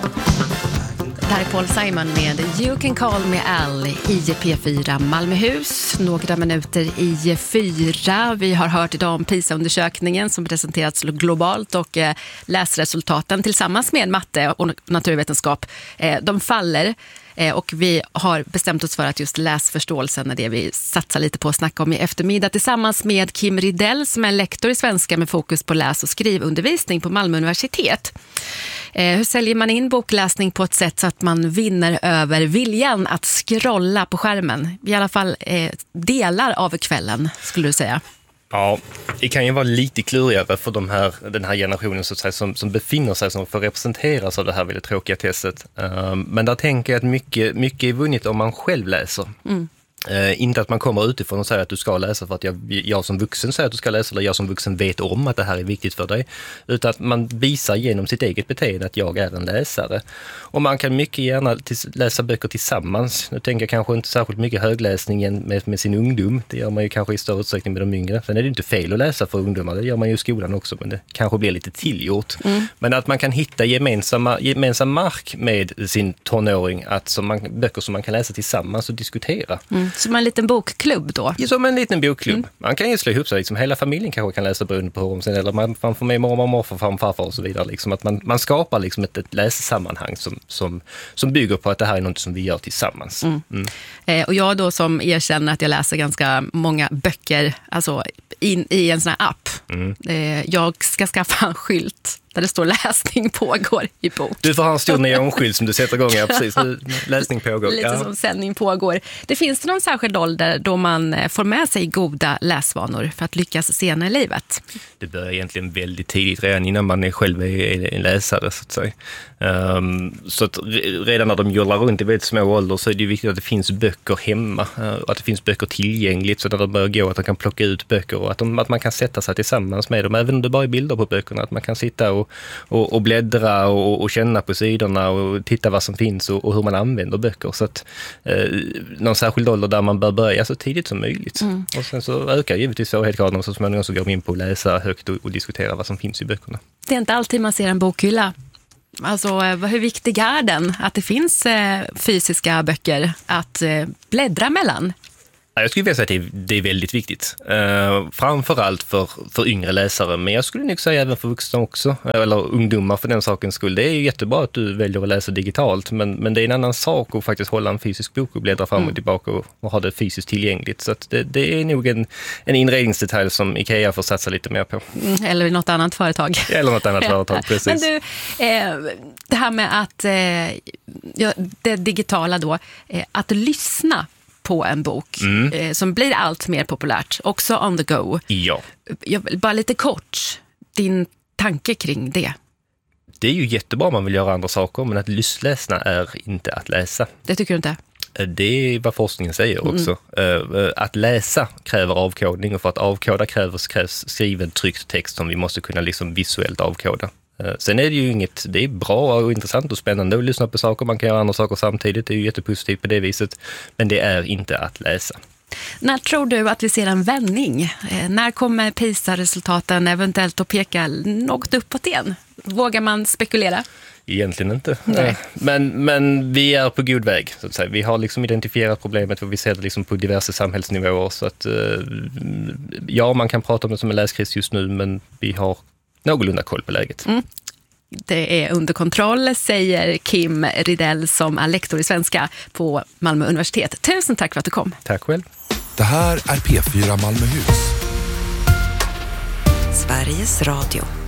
Det här är Paul Simon med You Can Call Me Al i P4 Malmöhus. Några minuter i 4. Vi har hört idag om PISA-undersökningen som presenterats globalt och läsresultaten tillsammans med matte och naturvetenskap. De faller. Och vi har bestämt oss för att just läsförståelsen är det vi satsar lite på att snacka om i eftermiddag tillsammans med Kim Ridell som är lektor i svenska med fokus på läs- och skrivundervisning på Malmö universitet. Hur säljer man in bokläsning på ett sätt så att man vinner över viljan att scrolla på skärmen? I alla fall delar av kvällen skulle du säga. Ja, det kan ju vara lite klurigare för den här generationen så att säga, som befinner sig som får representeras av det här väldigt tråkiga testet. Men där tänker jag att mycket är vunnit om man själv läser. Inte att man kommer utifrån och säger att du ska läsa för att jag som vuxen säger att du ska läsa eller jag som vuxen vet om att det här är viktigt för dig. Utan att man visar genom sitt eget beteende att jag är en läsare. Och man kan mycket gärna läsa böcker tillsammans. Nu tänker jag kanske inte särskilt mycket högläsning med sin ungdom. Det gör man ju kanske i större utsträckning med de yngre. Sen är det inte fel att läsa för ungdomar. Det gör man ju i skolan också. Men det kanske blir lite tillgjort. Men att man kan hitta gemensam mark med sin tonåring. Böcker som man kan läsa tillsammans och diskutera. Som en liten bokklubb då? Ja, som en liten bokklubb. Man kan ju slå ihop sig, liksom, hela familjen kanske kan läsa beroende på hur de sen, eller man får med mormor, morfar, farfar och så vidare. Liksom, att man skapar liksom ett lässammanhang som bygger på att det här är något som vi gör tillsammans. Och jag då som erkänner att jag läser ganska många böcker alltså i en sån här app. Jag ska skaffa en skylt där det står läsning pågår i bok. Du får ha en stor neonskylt som du sätter igång. Ja, precis. Läsning pågår. Lite som sändning pågår. Det finns någon särskild ålder då man får med sig goda läsvanor för att lyckas senare i livet? Det börjar egentligen väldigt tidigt, redan innan man själv är en läsare så att säga. Så att redan när de jollar runt i väldigt små ålder så är det viktigt att det finns böcker hemma. Att det finns böcker tillgängligt så att de börjar gå att de kan plocka ut böcker och att man kan sätta sig tillsammans med dem. Även om det bara är bilder på böckerna. Att man kan sitta och bläddra och känna på sidorna och titta vad som finns och hur man använder böcker. Så att någon särskild ålder där man bör börja så tidigt som möjligt. Och sen så ökar givetvis svårighetsgraden och så småningom så går man in på att läsa högt och diskutera vad som finns i böckerna. Det är inte alltid man ser en bokhylla. Alltså hur viktig är den att det finns fysiska böcker att bläddra mellan? Jag skulle vilja säga att det är väldigt viktigt. Framförallt för yngre läsare, men jag skulle nog säga även för vuxna också, eller ungdomar för den sakens skull. Det är ju jättebra att du väljer att läsa digitalt, men det är en annan sak att faktiskt hålla en fysisk bok och bläddra fram och tillbaka och ha det fysiskt tillgängligt. Så att det är nog en inredningsdetalj som IKEA får satsa lite mer på. Eller något annat företag. Eller något annat företag, precis. Men du, det här med att det digitala då, att lyssna på en bok som blir allt mer populärt, också on the go. Ja. Bara lite kort, din tanke kring det? Det är ju jättebra om man vill göra andra saker, men att lyssna är inte att läsa. Det tycker du inte? Det är vad forskningen säger också. Att läsa kräver avkodning och för att avkoda krävs skriven tryckt text som vi måste kunna liksom visuellt avkoda. Sen är det ju det är bra och intressant och spännande att lyssna på saker. Man kan göra andra saker samtidigt. Det är ju jättepositivt på det viset. Men det är inte att läsa. När tror du att vi ser en vändning? När kommer PISA-resultaten eventuellt att peka något uppåt igen? Vågar man spekulera? Egentligen inte. Men vi är på god väg så att säga. Vi har liksom identifierat problemet och vi ser det liksom på diverse samhällsnivåer. Så att ja, man kan prata om det som en läskris just nu, men vi har någorlunda koll på läget. Det är under kontroll, säger Kim Ridell som är lektor i svenska på Malmö universitet. Tusen tack för att du kom. Tack själv. Det här är P4 Malmöhus. Sveriges Radio.